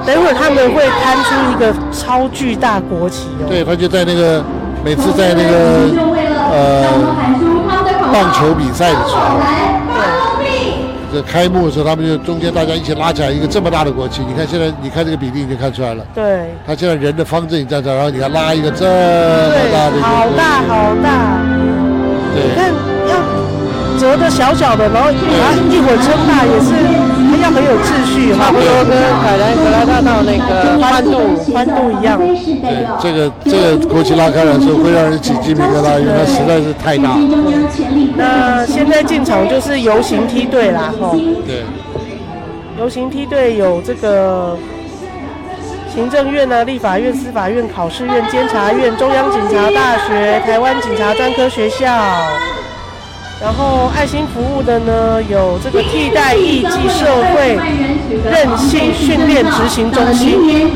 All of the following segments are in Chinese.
等会儿他们会摊出一个超巨大国旗哦。 对，他就在那个每次在那个棒球比赛的时候，这开幕的时候，他们就中间大家一起拉起来一个这么大的国旗。你看现在，你看这个比例，你就看出来了。 对， 他现在人的方阵站这，然后你看拉一个这么大的一个， 好大好大。 对， 你看要折的小小的，然后一会儿撑大也是要很有秩序， 差不多跟凯兰格拉大道那个宽度一样。 对，这个国旗拉开来的时候会让人起鸡皮疙瘩，因为它实在是太大。 那现在进场就是游行梯队啦，吼。 对。 游行梯队有这个行政院啊、立法院、司法院、考试院、监察院、中央警察大学、台湾警察专科学校。然后爱心服务的呢，有这个替代役暨社会韧性训练执行中心，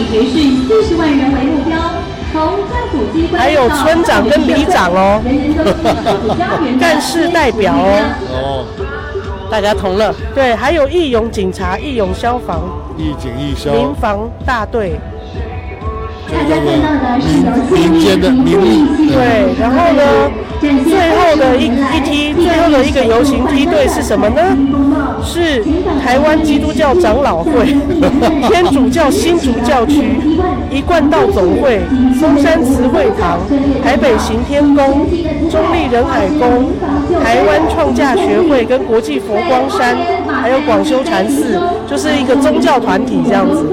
还有村长跟里长哦，干事代表哦， 大家同乐。 对，还有义勇警察、义勇消防、 义警义消、 民防大队。 这叫做民间的民意。 对，然后呢，最后的最后的一个游行梯队是什么呢？是台湾基督教长老会、天主教新竹教区、一贯道总会、松山慈惠堂、台北行天宫、中立仁海宫、台湾创价学会跟国际佛光山，还有广修禅寺，就是一个宗教团体这样子。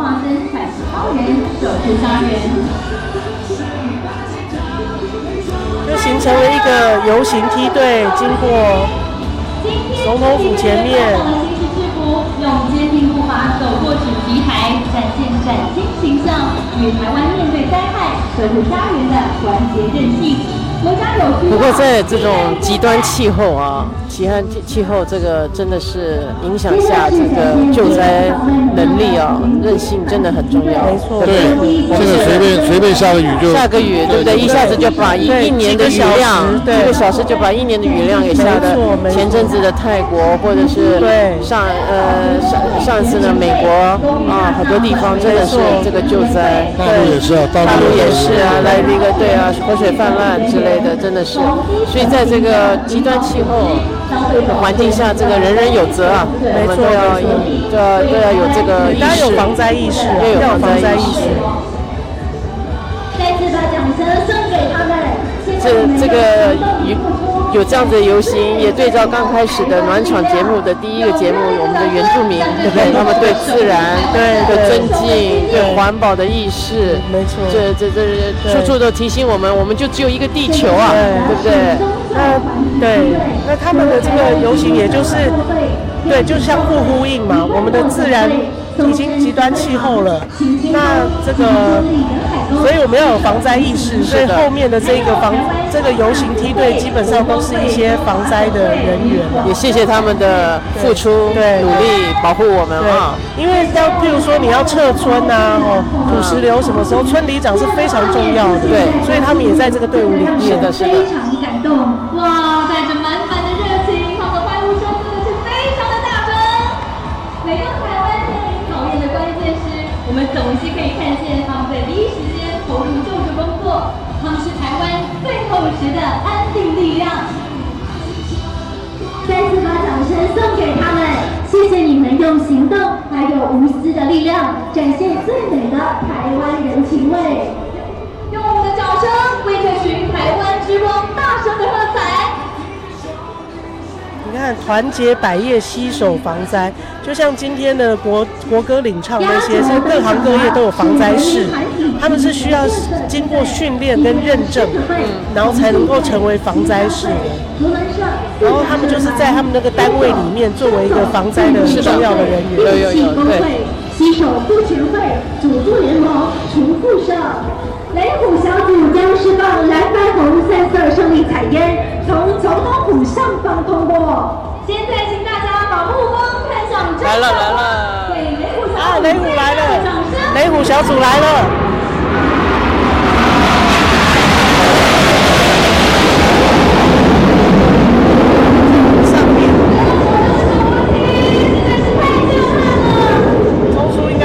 就形成了一个游行梯队，经过总统府前面， 用坚定步伐走过主席台，展现崭新形象，与台湾面对灾害、守护家园的团结韧性。 不过在这种极端气候啊，极寒气候这个真的是影响下，这个救灾能力啊，韧性真的很重要。 没错， 对，这个随便下个雨就下个雨，对不对？一下子就把一年的雨量，几个小时就把一年的雨量给下的。前阵子的泰国或者是上一次的美国啊，很多地方真的是这个救灾。 大陆也是啊，大陆也是啊，来一个对啊，河水泛滥之类的，真的是。所以在这个极端气候环境下，这个人人有责啊，我们都要有这个意识， 大家有防灾意识， 要有防灾意识。 再次把掌声送给他们。 这个有这样的游行，也对照刚开始的暖场节目的第一个节目，我们的原住民，对不对？他们对自然的尊敬，对环保的意识， 没错， 这处处都提醒我们，我们就只有一个地球啊，对不对？ 那他们的这个游行，也就是对，就相互呼应嘛。我们的自然已经极端气候了，那这个，所以我们要有防灾意识。所以后面的这个游行梯队，基本上都是一些防灾的人员。 也谢谢他们的付出，努力保护我们啊。 因为譬如说你要撤村啊，土石流什么时候，村里长是非常重要的。 对， 所以他们也在这个队伍里面。 是的。 非常感动，哇，带着满满的热情，他们欢呼声真的是非常的大声。每个台湾面临考验的关键是，我们总是可以看见他们在第一时间投入救助工作，他们是台湾最厚实的安定力量。再次把掌声送给他们，谢谢你们用行动还有无私的力量，展现最美的台湾人情味。用我们的掌声为这群台湾之光大声的喝彩。 你看，团结百业，携手防灾，就像今天的国歌领唱那些，是各行各业都有防灾士，他们是需要经过训练跟认证，然后才能够成为防灾士的。然后他们就是在他们那个单位里面作为一个防灾的重要的人员。 有对。 携手护全会，主妇联盟，除富社。雷虎小组将释放蓝白红3色胜利彩烟，从总统府上方通过。现在请大家把目光看向来了， 对雷虎小组雷虎来了，雷虎小组来了。